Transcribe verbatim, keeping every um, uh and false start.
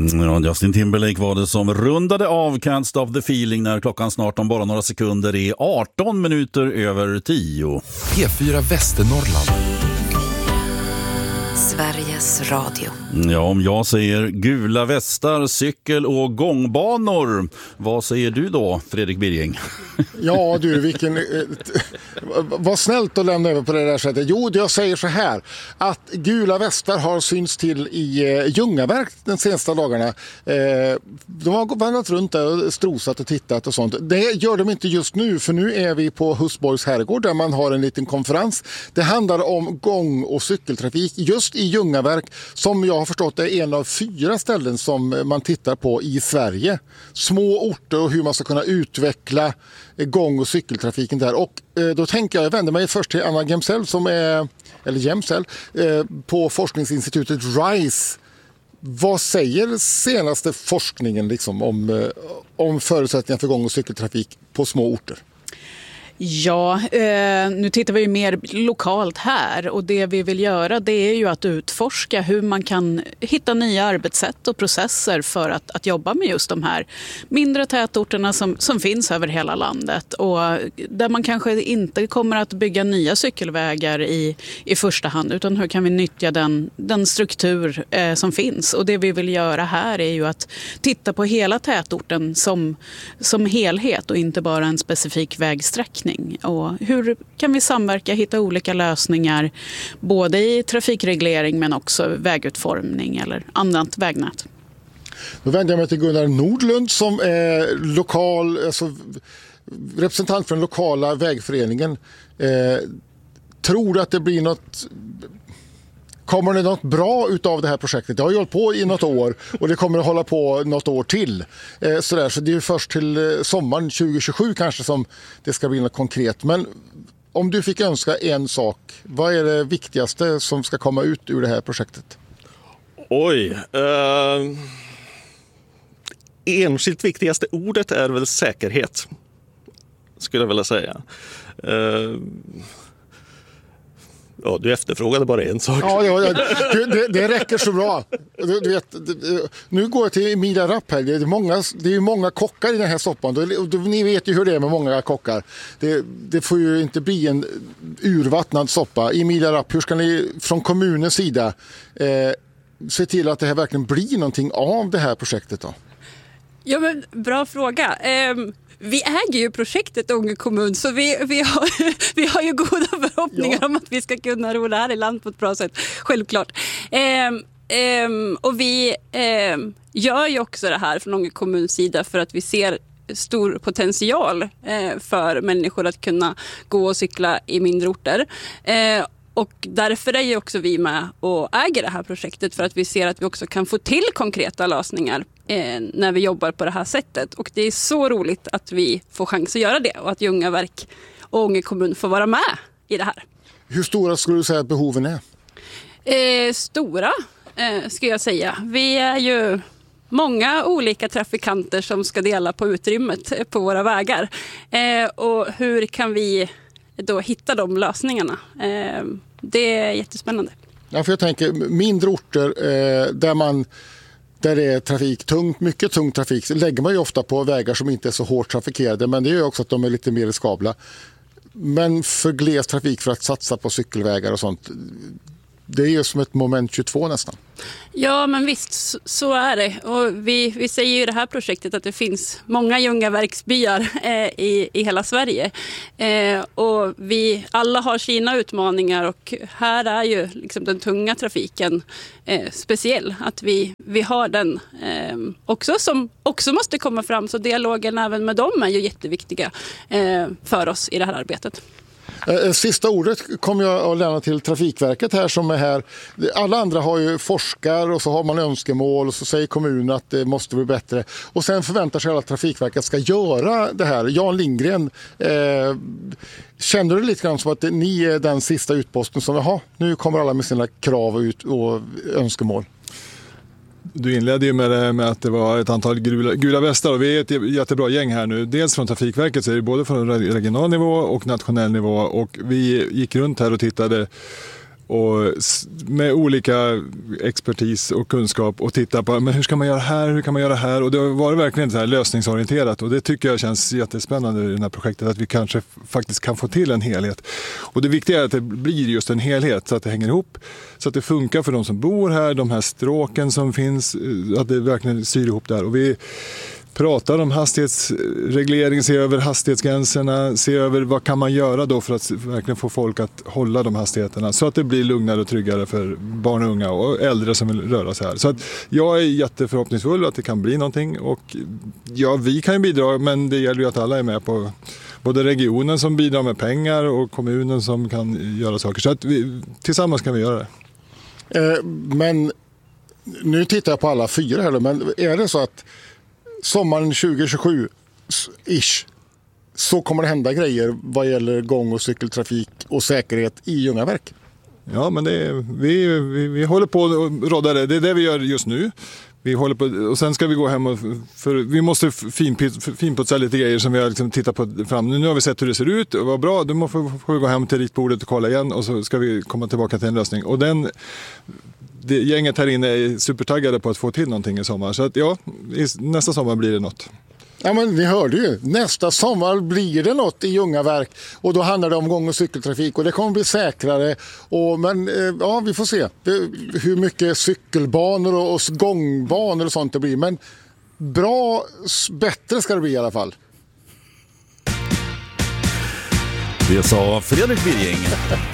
Ja, Justin Timberlake var det som rundade av Can't Stop the Feeling när klockan snart om bara några sekunder är arton minuter över tio. P fyra Västernorrland. Sveriges Radio. Ja, om jag säger gula västar, cykel och gångbanor, vad säger du då, Fredrik Birging? Ja du, vilken... Eh, vad snällt att lämna över på det där sättet. Jo, jag säger så här, att gula västar har synts till i eh, Ljungaverk de senaste dagarna. Eh, de har vandrat runt där och strosat och tittat och sånt. Det gör de inte just nu, för nu är vi på Husborgs herrgård där man har en liten konferens. Det handlar om gång- och cykeltrafik just i Ljungaverk, som jag har förstått är en av fyra ställen som man tittar på i Sverige. Små orter och hur man ska kunna utveckla gång- och cykeltrafiken där. Och eh, då tänker jag, jag vänder mig först till Anna Gemsell som är, eller Gemsell, eh, på forskningsinstitutet RISE. Vad säger senaste forskningen liksom om, eh, om förutsättningar för gång- och cykeltrafik på små orter? Ja, eh, nu tittar vi ju mer lokalt här och det vi vill göra det är ju att utforska hur man kan hitta nya arbetssätt och processer för att, att jobba med just de här mindre tätorterna som, som finns över hela landet och där man kanske inte kommer att bygga nya cykelvägar i, i första hand, utan hur kan vi nyttja den, den struktur eh, som finns. Och det vi vill göra här är ju att titta på hela tätorten som, som helhet och inte bara en specifik vägsträckning. Och hur kan vi samverka, hitta olika lösningar både i trafikreglering men också vägutformning eller annat vägnät. Då vänder jag mig till Gunnar Nordlund som är lokal, alltså, representant för den lokala vägföreningen. Eh, tror att det blir något... Kommer det något bra utav det här projektet? Det har ju hållit på i något år och det kommer att hålla på något år till. Eh, sådär. Så det är först till eh, sommaren tjugo tjugosju kanske som det ska bli något konkret. Men om du fick önska en sak, vad är det viktigaste som ska komma ut ur det här projektet? Oj. Uh, enskilt viktigaste ordet är väl säkerhet, skulle jag vilja säga. Uh, Ja, du efterfrågade bara en sak. Ja, ja, ja. Det, det räcker så bra. Du, du vet, nu går jag till Emilia Rapp här. Det är många, det är många kockar i den här soppan. Du, ni vet ju hur det är med många kockar. Det, det får ju inte bli en urvattnad soppa. Emilia Rapp, hur ska ni från kommunens sida eh, se till att det här verkligen blir någonting av det här projektet då? Ja, men bra fråga. Um... Vi äger ju projektet Ånge kommun så vi, vi, har, vi har ju goda förhoppningar ja. om att vi ska kunna ro det här i land på ett bra sätt, självklart. Ehm, ehm, och vi ehm, gör ju också det här från Ånge kommuns sida för att vi ser stor potential eh, för människor att kunna gå och cykla i mindre orter. Eh, Och därför är ju också vi med och äger det här projektet för att vi ser att vi också kan få till konkreta lösningar eh, när vi jobbar på det här sättet. Och det är så roligt att vi får chans att göra det och att Ljungaverk och Ånge kommun får vara med i det här. Hur stora skulle du säga att behoven är? Eh, stora eh, ska jag säga. Vi är ju många olika trafikanter som ska dela på utrymmet på våra vägar. Eh, och hur kan vi då hitta de lösningarna? Eh, det är jättespännande. Ja, för jag tänker mindre orter eh, där man där det är trafik, tungt, mycket tung trafik, så lägger man ju ofta på vägar som inte är så hårt trafikerade, men det gör också att de är lite mer riskabla. Men för gles trafik, för att satsa på cykelvägar och sånt, det är ju som ett moment tjugotvå nästan. Ja, men visst, så är det. Och vi, vi säger ju i det här projektet att det finns många Ljungaverksbyar eh, i, i hela Sverige. Eh, och vi alla har sina utmaningar och här är ju liksom den tunga trafiken eh, speciell. Att vi, vi har den eh, också som också måste komma fram. Så dialogen även med dem är ju jätteviktiga eh, för oss i det här arbetet. Sista ordet kommer jag att lämna till Trafikverket här som är här. Alla andra har ju forskar och så har man önskemål och så säger kommunen att det måste bli bättre. Och sen förväntar sig alla att Trafikverket ska göra det här. Jan Lindgren, eh, känner du lite grann som att ni är den sista utposten som jaha, nu kommer alla med sina krav och, ut och önskemål? Du inledde ju med, det, med att det var ett antal gula, gula västar och vi är ett jättebra gäng här nu. Dels från Trafikverket så är det både från regional nivå och nationell nivå och vi gick runt här och tittade och med olika expertis och kunskap och titta på men hur ska man göra här, hur kan man göra här, och det har varit verkligen så här lösningsorienterat, och det tycker jag känns jättespännande i det här projektet, att vi kanske faktiskt kan få till en helhet. Och det viktiga är att det blir just en helhet så att det hänger ihop, så att det funkar för de som bor här, de här stråken som finns, att det verkligen syr ihop där. Och vi pratar om hastighetsreglering, se över hastighetsgränserna, se över vad kan man göra då för att verkligen få folk att hålla de hastigheterna så att det blir lugnare och tryggare för barn och unga och äldre som vill röra sig här. Så att jag är jätteförhoppningsfull att det kan bli någonting, och ja, vi kan ju bidra, men det gäller ju att alla är med på både regionen som bidrar med pengar och kommunen som kan göra saker. Så att vi, tillsammans kan vi göra det. Eh, men nu tittar jag på alla fyra här då, men är det så att sommaren tjugo tjugosju ish så kommer det hända grejer vad gäller gång- och cykeltrafik och säkerhet i Ljungaverk? Ja, men det är, vi, vi, vi håller på att råda det. Det är det vi gör just nu. Vi håller på, och sen ska vi gå hem och för, vi måste finputsa lite grejer som vi har liksom tittat på fram. Nu har vi sett hur det ser ut och vad bra, då får, får vi gå hem till ritbordet och kolla igen, och så ska vi komma tillbaka till en lösning. Och den, det, gänget här inne är supertaggade på att få till någonting i sommar. Så att ja, nästa sommar blir det något. Ja, men vi hörde ju. Nästa sommar blir det något i Ljungaverk, och då handlar det om gång- och cykeltrafik, och det kommer bli säkrare. Och, men ja, vi får se hur mycket cykelbanor och, och gångbanor och sånt det blir. Men bra, bättre ska det bli i alla fall. Det sa Fredrik Birging.